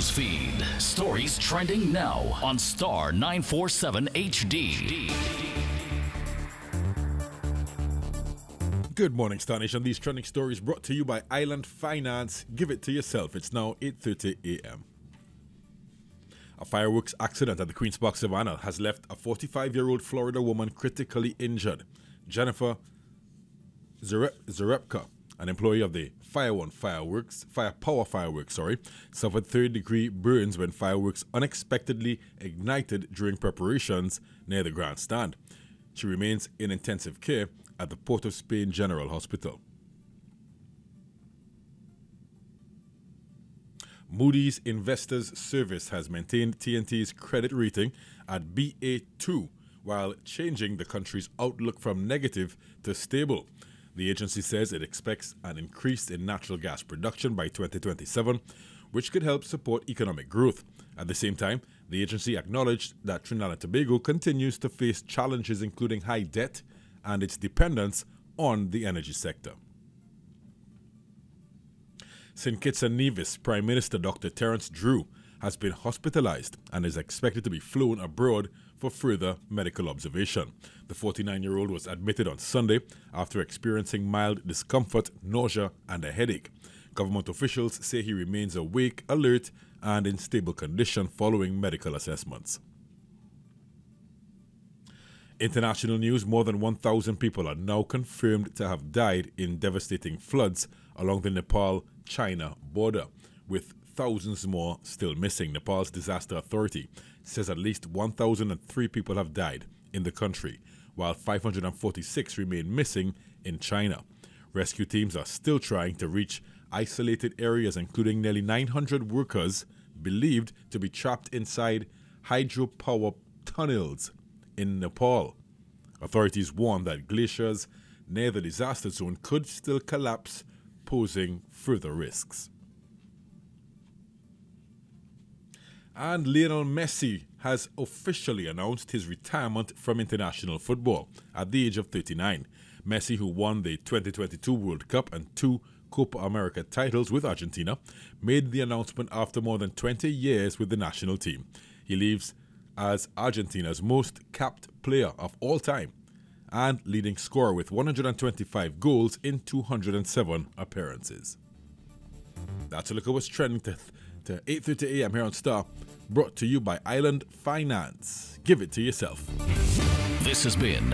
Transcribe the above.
feed. Stories trending now on Star 947 HD. Good morning, Star Nation. These trending stories brought to you by Island Finance. Give it to yourself. It's now 8:30 a.m. A fireworks accident at the Queen's Park Savannah has left a 45-year-old Florida woman critically injured. Jennifer Zarepka, an employee of the Firepower Fireworks, suffered third-degree burns when fireworks unexpectedly ignited during preparations near the grandstand. She remains in intensive care at the Port of Spain General Hospital. Moody's Investors Service has maintained TNT's credit rating at Ba2 while changing the country's outlook from negative to stable. The agency says it expects an increase in natural gas production by 2027, which could help support economic growth. At the same time, the agency acknowledged that Trinidad and Tobago continues to face challenges including high debt and its dependence on the energy sector. St. Kitts and Nevis Prime Minister Dr. Terence Drew has been hospitalized and is expected to be flown abroad for further medical observation. The 49-year-old was admitted on Sunday after experiencing mild discomfort, nausea, and a headache. Government officials say he remains awake, alert, and in stable condition following medical assessments. International news: more than 1,000 people are now confirmed to have died in devastating floods along the Nepal-China border, with thousands more still missing. Nepal's disaster authority says at least 1,003 people have died in the country, while 546 remain missing in China. Rescue teams are still trying to reach isolated areas, including nearly 900 workers believed to be trapped inside hydropower tunnels in Nepal. Authorities warn that glaciers near the disaster zone could still collapse, posing further risks. And Lionel Messi has officially announced his retirement from international football at the age of 39. Messi, who won the 2022 World Cup and 2 Copa America titles with Argentina, made the announcement after more than 20 years with the national team. He leaves as Argentina's most capped player of all time and leading scorer with 125 goals in 207 appearances. That's a look at what's trending to 8:30 a.m. here on Star, brought to you by Island Finance. Give it to yourself. This has been